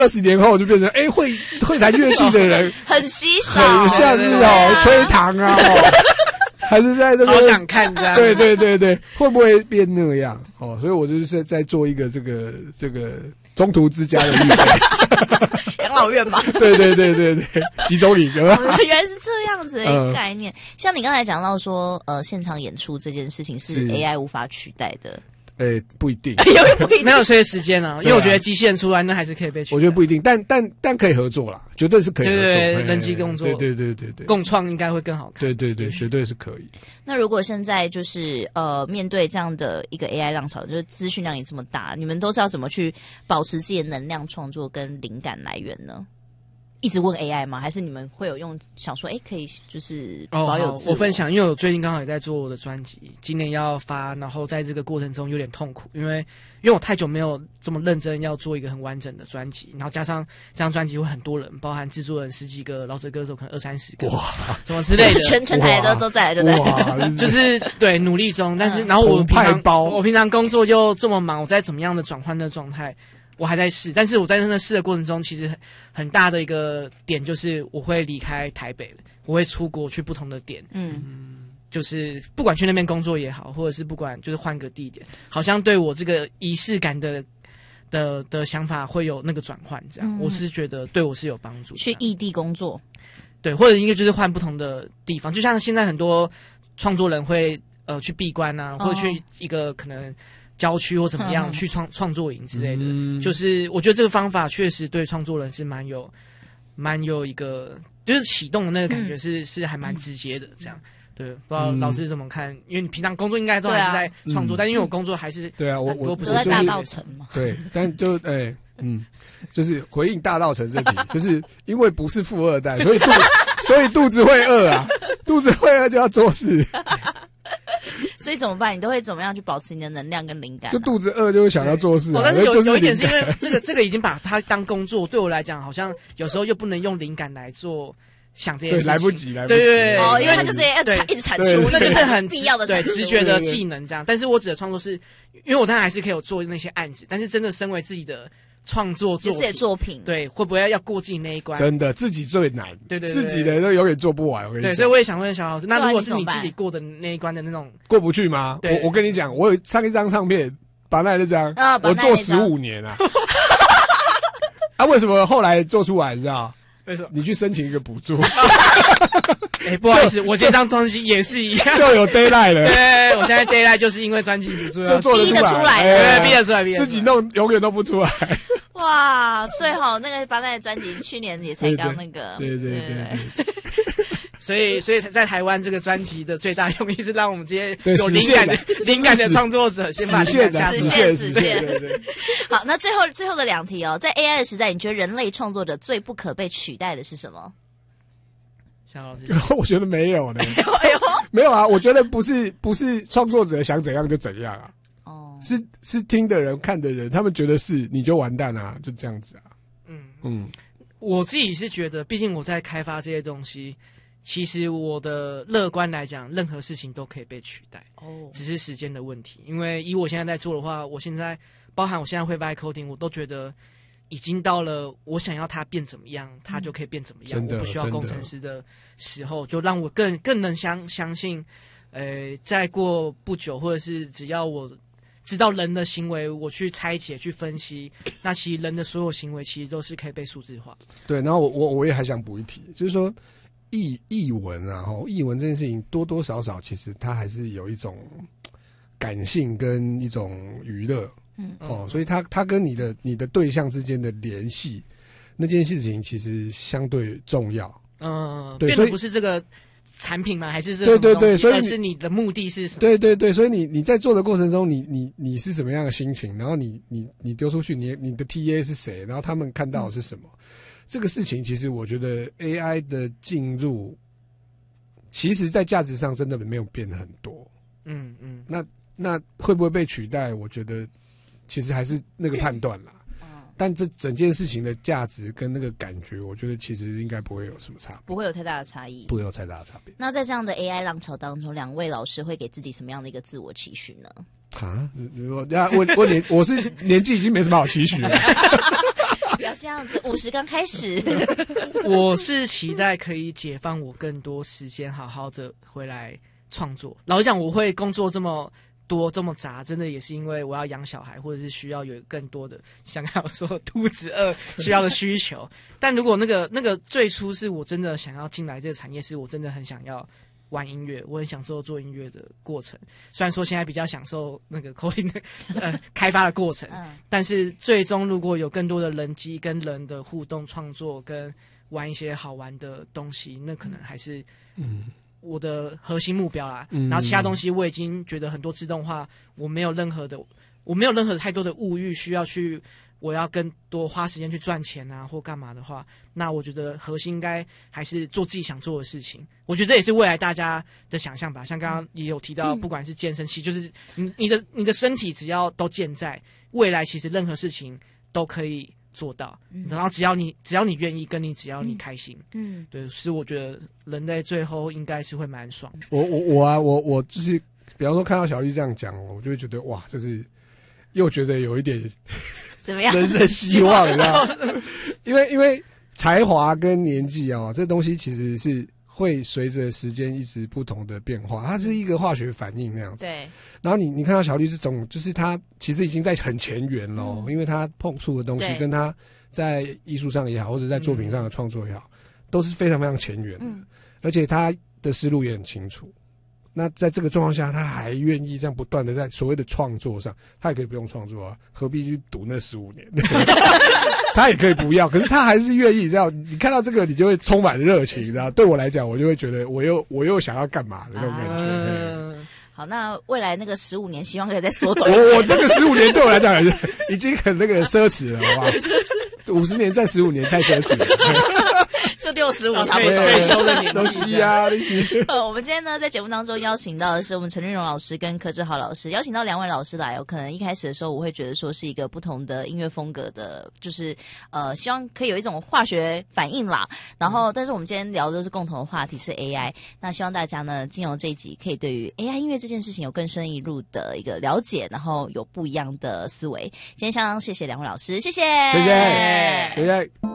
20年后就变成会弹乐器的人很稀少， 很像是吹糖啊，还是在这个好想看这样。 对对对对，会不会变那样？所以我就是在做一个这个中途之家的预备。 养老院嘛。 对对对对对，集中营原来是这样子的一个概念。像你刚才讲到说，现场演出这件事情是 AI 无法取代的。 不一定， 没有随着时间啊，因为我觉得机器人出来那还是可以被取代。 我觉得不一定，但可以合作啦，绝对是可以合作。 对，人机工作， 对， 共创应该会更好看。 对对对，绝对是可以。 那如果现在就是面对这样的一个 AI 浪潮，就是资讯量也这么大，你们都是要怎么去保持自己的能量创作跟灵感来源呢？一直问 AI 吗？还是你们会有想说，可以就是保有自我？ 我分享，因为我最近刚好也在做我的专辑，今年要发，然后在这个过程中有点痛苦，因为我太久没有这么认真要做一个很完整的专辑，然后加上这张专辑会很多人，包含制作人10几个，饶舌歌手可能20-30个，哇，什么之类的， 全台都在，对不对？就是对努力中，但是然后我平常工作又这么忙，我在怎么样的转换的状态？我还在试，但是我在那试的过程中，其实很大的一个点就是我会离开台北，我会出国去不同的点，就是不管去那边工作也好，或者是不管就是换个地点，好像对我这个仪式感的想法会有那个转换，这样，我是觉得对我是有帮助。 去异地工作， 对，或者一个就是换不同的地方，就像现在很多创作人会去闭关啊，或者去一个可能郊区或怎么样去创作营之类的，就是我觉得这个方法确实对创作人是蛮有一个就是启动的那个感觉是还蛮直接的这样。对，不知道老师怎么看？因为你平常工作应该都还是在创作，但因为我工作还是对啊，我不是在大稻埕嘛。 对，但就就是回应大稻埕这题，就是因为不是富二代，所以肚子会饿啊，肚子会饿就要做事。 所以怎么办？你都会怎么样去保持你的能量跟灵感？ 就肚子饿就会想要做事但是有一点是因为这个已经把它当工作，对我来讲好像有时候又不能用灵感来做想这件事情， 对，来不及。 对， 因为它就是要一直产出， 那就是很必要的对直觉的技能这样。但是我指的创作是，因为我当然还是可以有做那些案子，但是真的身为自己的创作自己的作品， 对，会不会要过自己那一关？ 真的，自己最难， 对， 自己的都永远做不完。我跟你讲， 对，所以我也想问小老师，那如果是你自己过的那一关的那种， 过不去吗？我跟你讲，我有上一张唱片，把那张我做15年啊。为什么后来做出来？你知道？ 为什么？ 你去申请一个补助。 不好意思，我这张专辑也是一样， 就有 deadline 了。 对，我现在 deadline 就是因为专辑补助就做得出来， 对，逼得出来， 自己弄永远都不出来。 哇，对那个巴奈的专辑去年也才刚那个， 对。 所以在台湾这个专辑的最大用意是让我们这些有灵感的创作者先把灵感实现。对。好，那最后的2题在 AI 的时代，你觉得人类创作者最不可被取代的是什么？ 小老师， 我觉得没有呢。没有啊，我觉得不是创作者想怎样就怎样啊。是听的人看的人，他们觉得是你就完蛋啊，就这样子啊。 我自己是觉得，毕竟我在开发这些东西。其实我的乐观来讲，任何事情都可以被取代，只是时间的问题。因为以我现在在做的话，我现在包含我现在会 vibe coding， 我都觉得已经到了我想要它变怎么样，它就可以变怎么样。我不需要工程师的时候，就让我更能相信，再过不久，或者是只要我知道人的行为，我去拆解、去分析，那其实人的所有行为其实都是可以被数字化。 对，然后我也还想补一题，就是说。译文啊，译文这件事情多多少少其实它还是有一种感性跟一种娱乐，所以它跟你的对象之间的联系，那件事情其实相对重要。 对，所以不是这个产品吗？还是这个对，所以是你的目的是什么？ 对，所以你在做的过程中，你是什么样的心情？然后你丢出去，你的 TA 是谁？然后他们看到的是什么？这个事情其实我觉得 AI 的进入，其实在价值上真的没有变很多。那会不会被取代？我觉得其实还是那个判断啦。但这整件事情的价值跟那个感觉，我觉得其实应该不会有什么差别， 不会有太大的差异， 不会有太大的差别。 那在这样的 AI 浪潮当中，2位老师会给自己什么样的一个自我期许呢？我是年纪已经没什么好期许了。 这样子，50刚开始。 我是期待可以解放我更多时间，好好的回来创作。老实讲，我会工作这么多这么杂，真的也是因为我要养小孩，或者是需要有更多的像刚刚说肚子饿需要的需求。但如果那个最初是我真的想要进来这个产业，是我真的很想要玩音乐，我很享受做音乐的过程。虽然说现在比较享受那个 coding 的开发的过程，但是最终如果有更多的人机跟人的互动创作，跟玩一些好玩的东西，那可能还是我的核心目标啦。然后其他东西我已经觉得很多自动化，我没有任何的太多的物欲需要去。我要更多花时间去赚钱啊，或干嘛的话，那我觉得核心应该还是做自己想做的事情。我觉得这也是未来大家的想象吧。像刚刚也有提到，不管是健身器，就是你的身体只要都健在，未来其实任何事情都可以做到。然后只要你愿意，只要你开心，对，是我觉得人类最后应该是会蛮爽的。 我就是，比方说看到小丽这样讲，我就会觉得哇，就是又觉得有一点。 怎么样？ 人生希望，你知道吗？因为才华跟年纪啊，这东西其实是会随着时间一直不同的变化，它是一个化学反应那样子。 对。 然后你看到小绿这种，就是他其实已经在很前沿咯，因为他碰触的东西跟他在艺术上也好，或者在作品上的创作也好，都是非常非常前沿的，而且他的思路也很清楚。那在这个状况下，他还愿意这样不断的在所谓的创作上，他也可以不用创作啊，何必去赌那15年？他也可以不要，可是他还是愿意。这样，你看到这个，你就会充满热情，知道？对我来讲，我就会觉得我又想要干嘛的那种感觉。 好，那未来那个15年，希望可以再缩短。 我这个15年对我来讲已经很那个奢侈了，好吧？50年再15年太奢侈了。 就65差不多退休的年纪啊！ 我们今天呢，在节目当中邀请到的是我们陈俊荣老师跟柯志豪老师，邀请到2位老师来。可能一开始的时候，我会觉得说是一个不同的音乐风格的，就是希望可以有一种化学反应啦。然后，但是我们今天聊的是共同的话题是 AI， 那希望大家呢，经由这一集可以对于 AI 音乐这件事情有更深一入的一个了解，然后有不一样的思维。今天相当谢谢2位老师，谢谢， 谢谢，谢谢。